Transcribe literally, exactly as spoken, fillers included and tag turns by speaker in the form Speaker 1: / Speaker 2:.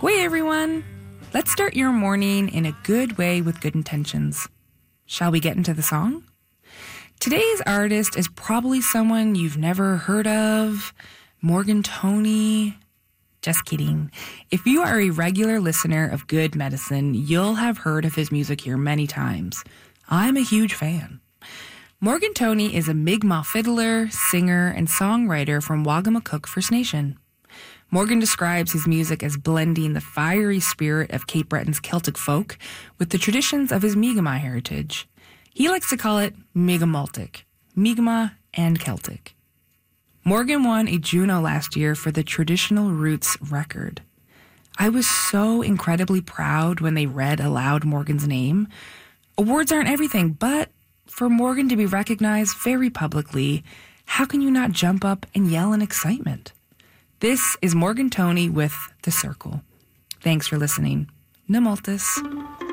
Speaker 1: Hey everyone! Let's start your morning in a good way with good intentions. Shall we get into the song? Today's artist is probably someone you've never heard of, Morgan Toney. Just kidding. If you are a regular listener of Good Medicine, you'll have heard of his music here many times. I'm a huge fan. Morgan Toney is a Mi'kmaq fiddler, singer, and songwriter from Wagimacook First Nation. Morgan describes his music as blending the fiery spirit of Cape Breton's Celtic folk with the traditions of his Mi'kmaq heritage. He likes to call it Mi'kmaltic, Mi'kmaq and Celtic. Morgan won a Juno last year for the Traditional Roots record. I was so incredibly proud when they read aloud Morgan's name. Awards aren't everything, but for Morgan to be recognized very publicly, how can you not jump up and yell in excitement? This is Morgan Toney with The Circle. Thanks for listening. Namultis.